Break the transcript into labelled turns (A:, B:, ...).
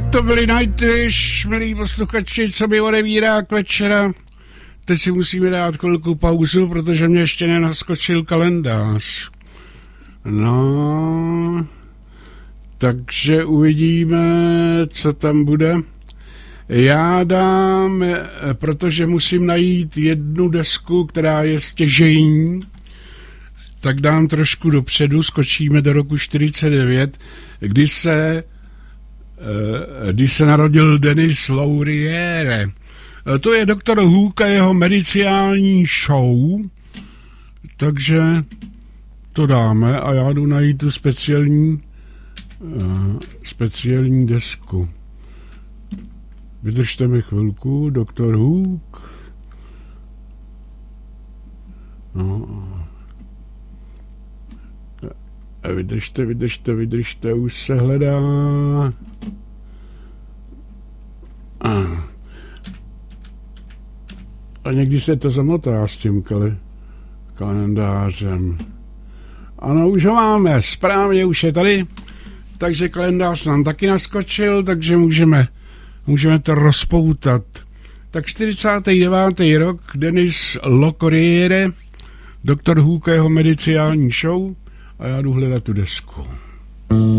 A: To byli Nightwish, milí posluchači, co mi odevírá k večera. Teď si musíme dát chvilku pauzu, protože mě ještě nenaskočil kalendář. No, takže uvidíme, co tam bude. Já dám, protože musím najít jednu desku, která je stěžejní, tak dám trošku dopředu, skočíme do roku 49, kdy se narodil Denis Lauriere. To je doktor Hook a jeho medicinální show, takže to dáme a já jdu najít tu speciální desku. Vydržte mi chvilku, doktor Hook. No. Vydržte, už se hledá. A někdy se to zamotá s tím kalendářem. Ano, už ho máme, správně, už je tady. Takže kalendář nám taky naskočil, takže můžeme to rozpoutat. Tak 49. rok, Denis Lauriere, doktor Hook a jeho medicinální show a já jdu hledat tu desku.